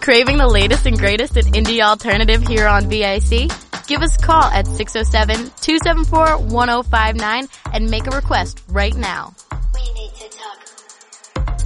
Craving the latest and greatest in indie alternative here on VIC? Give us a call at 607-274-1059 and make a request right now. We need to talk.